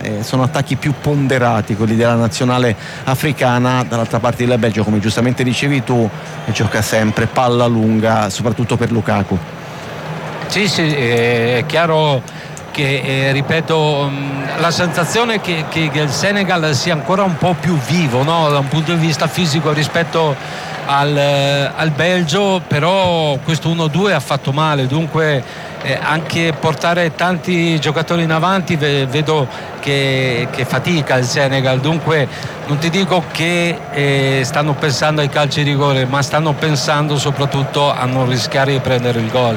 sono attacchi più ponderati quelli della nazionale africana. Dall'altra parte il Belgio, come giustamente dicevi tu, gioca sempre palla lunga, soprattutto per Lukaku. Sì, è chiaro che, ripeto, la sensazione che il Senegal sia ancora un po' più vivo, no? Da un punto di vista fisico rispetto al Belgio, però questo 1-2 ha fatto male, dunque anche portare tanti giocatori in avanti vedo che fatica il Senegal, dunque non ti dico che stanno pensando ai calci di rigore, ma stanno pensando soprattutto a non rischiare di prendere il gol,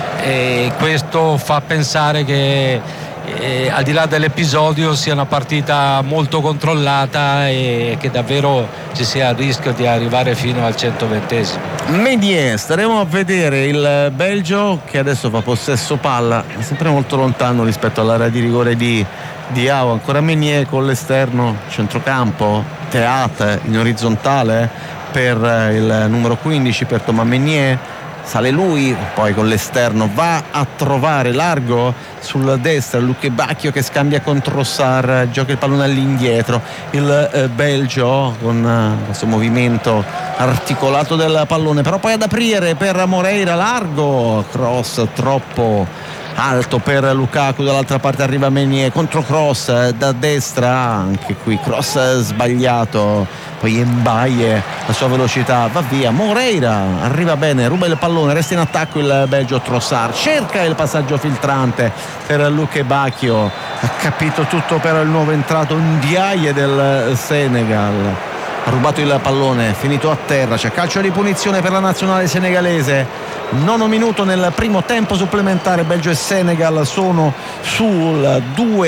e questo fa pensare che al di là dell'episodio sia una partita molto controllata e che davvero ci sia il rischio di arrivare fino al 120esimo. Meunier, staremo a vedere il Belgio che adesso fa possesso palla, è sempre molto lontano rispetto all'area di rigore di Diao. Ancora Meunier con l'esterno, centrocampo, Theat in orizzontale per il numero 15, per Thomas Meunier. Sale lui, poi con l'esterno va a trovare largo sul destra Luke Bacchio che scambia con Trossard, gioca il pallone all'indietro. Il Belgio con questo movimento articolato del pallone, però poi ad aprire per Moreira, largo, cross troppo alto per Lukaku. Dall'altra parte arriva Meunier, contro cross da destra, anche qui cross sbagliato, poi Mbaye, la sua velocità va via. Moreira arriva bene, ruba il pallone, resta in attacco il Belgio. Trossard cerca il passaggio filtrante per Luke Bacchio, ha capito tutto per il nuovo entrato Ndiaye del Senegal, ha rubato il pallone, finito a terra. C'è calcio di punizione per la nazionale senegalese. 9 minuto nel primo tempo supplementare. Belgio e Senegal sono sul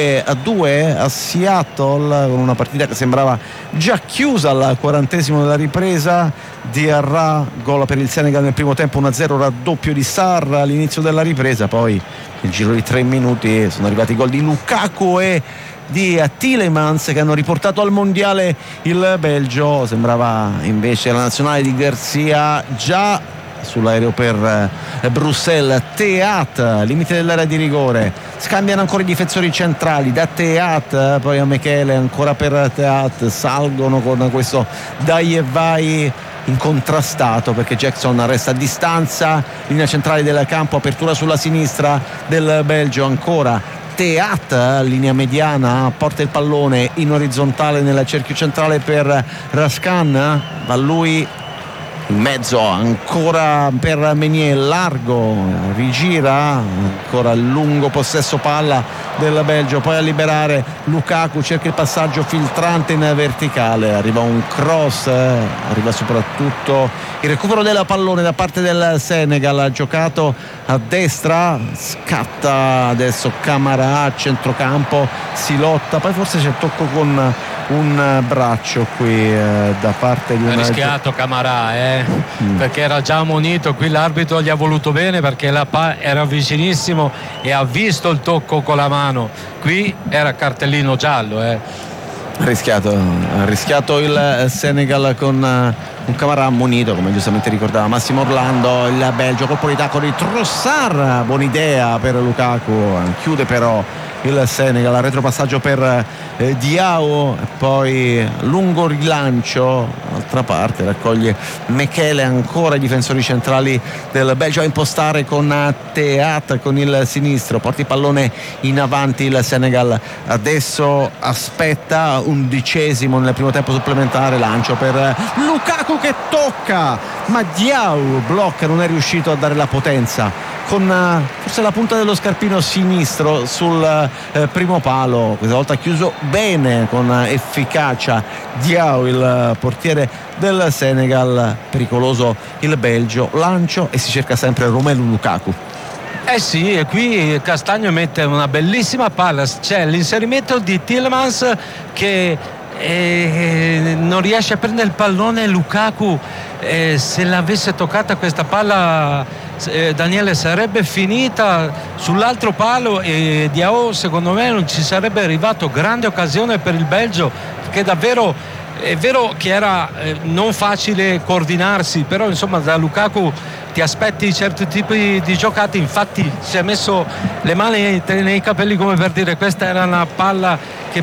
2-2 a Seattle, con una partita che sembrava già chiusa al 40esimo della ripresa. Diarra, gol per il Senegal nel primo tempo, 1-0, raddoppio di Sarr all'inizio della ripresa. Poi nel giro di 3 minuti sono arrivati i gol di Lukaku e di Tielemans che hanno riportato al mondiale il Belgio. Sembrava invece la nazionale di Garcia già sull'aereo per Bruxelles. Theat, limite dell'area di rigore, scambiano ancora i difensori centrali, da Theat poi a Mechele, ancora per Theat, salgono con questo dai e vai incontrastato perché Jackson resta a distanza. Linea centrale del campo, apertura sulla sinistra del Belgio, ancora Theat, linea mediana, porta il pallone in orizzontale nel cerchio centrale per Raskan, va lui in mezzo, ancora per Meunier, largo, rigira, ancora lungo possesso palla del Belgio, poi a liberare Lukaku, cerca il passaggio filtrante in verticale, arriva un cross, arriva soprattutto il recupero del pallone da parte del Senegal, giocato a destra, scatta adesso Camara a centrocampo, si lotta, poi forse c'è tocco con un braccio qui da parte di ha rischiato Camara perché era già ammonito. Qui l'arbitro gli ha voluto bene perché era vicinissimo e ha visto il tocco con la mano. Qui era cartellino giallo. Ha rischiato il Senegal con un Camara ammonito, come giustamente ricordava Massimo Orlando. Il Belgio, colpo di tacco di Trossard, buona idea per Lukaku, chiude però il Senegal, retropassaggio per Diao e poi lungo rilancio d'altra parte, raccoglie Mechele, ancora i difensori centrali del Belgio a impostare con Theat con il sinistro, porta il pallone in avanti il Senegal, adesso aspetta 11esimo nel primo tempo supplementare, lancio per Lukaku che tocca, ma Diao blocca, non è riuscito a dare la potenza con forse la punta dello scarpino sinistro sul primo palo, questa volta chiuso bene con efficacia Diao, il portiere del Senegal. Pericoloso il Belgio, lancio e si cerca sempre Romelu Lukaku. Sì, e qui Castagno mette una bellissima palla, c'è l'inserimento di Tielemans che non riesce a prendere il pallone. Lukaku, se l'avesse toccata questa palla, Daniele, sarebbe finita sull'altro palo e Diao secondo me non ci sarebbe arrivato. Grande occasione per il Belgio, perché davvero è vero che era non facile coordinarsi, però insomma da Lukaku ti aspetti certi tipi di giocate. Infatti si è messo le mani nei capelli come per dire questa era una palla che